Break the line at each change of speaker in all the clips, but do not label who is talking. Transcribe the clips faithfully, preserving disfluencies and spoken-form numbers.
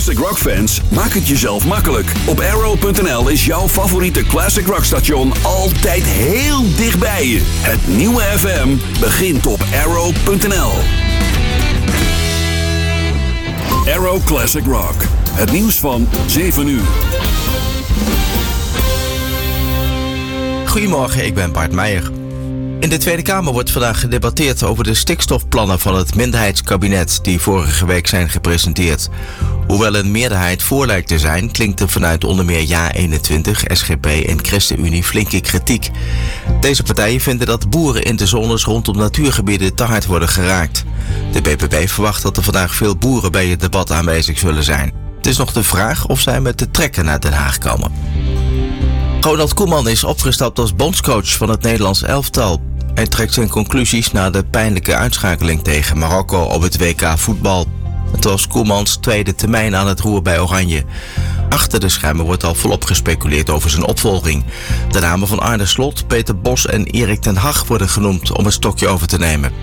classic rock fans, maak het jezelf makkelijk. Op arrow punt n l is jouw favoriete classic rock station altijd heel dichtbij je. Het nieuwe F M begint op arrow punt n l. Arrow Classic Rock. Het nieuws van zeven uur.
Goedemorgen, ik ben Bart Meijer. In de Tweede Kamer wordt vandaag gedebatteerd over de stikstofplannen van het minderheidskabinet die vorige week zijn gepresenteerd. Hoewel een meerderheid voor lijkt te zijn, klinkt er vanuit onder meer JA eenentwintig, S G P en ChristenUnie flinke kritiek. Deze partijen vinden dat boeren in de zones rondom natuurgebieden te hard worden geraakt. De B B B verwacht dat er vandaag veel boeren bij het debat aanwezig zullen zijn. Het is nog de vraag of zij met de trekker naar Den Haag komen. Ronald Koeman is opgestapt als bondscoach van het Nederlands elftal. Hij trekt zijn conclusies na de pijnlijke uitschakeling tegen Marokko op het W K voetbal. Het was Koemans tweede termijn aan het roer bij Oranje. Achter de schermen wordt al volop gespeculeerd over zijn opvolging. De namen van Arne Slot, Peter Bos en Erik ten Hag worden genoemd om het stokje over te nemen.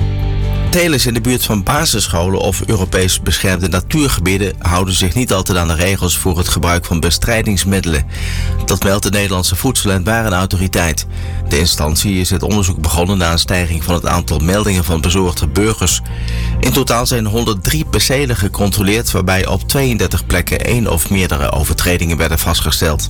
Telers in de buurt van basisscholen of Europees beschermde natuurgebieden houden zich niet altijd aan de regels voor het gebruik van bestrijdingsmiddelen. Dat meldt de Nederlandse Voedsel- en Warenautoriteit. De instantie is het onderzoek begonnen na een stijging van het aantal meldingen van bezorgde burgers. In totaal zijn honderddrie percelen gecontroleerd, waarbij op tweeëndertig plekken één of meerdere overtredingen werden vastgesteld.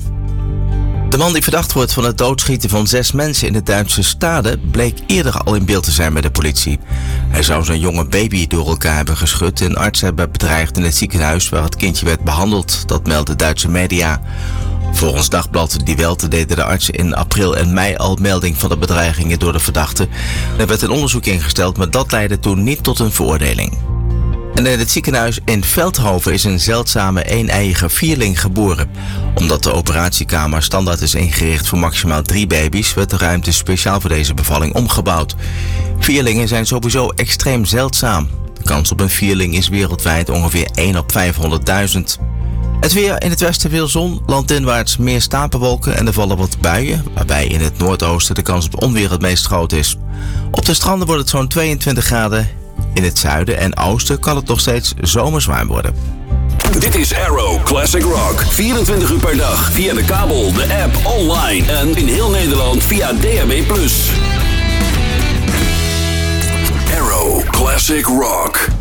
De man die verdacht wordt van het doodschieten van zes mensen in de Duitse Stade bleek eerder al in beeld te zijn bij de politie. Hij zou zijn jonge baby door elkaar hebben geschud en artsen hebben bedreigd in het ziekenhuis waar het kindje werd behandeld. Dat melden Duitse media. Volgens Dagblad Die Welt deden de artsen in april en mei al melding van de bedreigingen door de verdachte. Er werd een onderzoek ingesteld, maar dat leidde toen niet tot een veroordeling. En in het ziekenhuis in Veldhoven is een zeldzame een-eiige vierling geboren. Omdat de operatiekamer standaard is ingericht voor maximaal drie baby's, werd de ruimte speciaal voor deze bevalling omgebouwd. Vierlingen zijn sowieso extreem zeldzaam. De kans op een vierling is wereldwijd ongeveer één op vijfhonderdduizend. Het weer: in het westen veel zon, landinwaarts meer stapelwolken en er vallen wat buien, waarbij in het noordoosten de kans op onweer het meest groot is. Op de stranden wordt het zo'n tweeëntwintig graden. In het zuiden en oosten kan het nog steeds zomerzwaar worden.
Dit is Arrow Classic Rock. vierentwintig uur per dag via de kabel, de app, online en in heel Nederland via D A B plus. Arrow Classic Rock.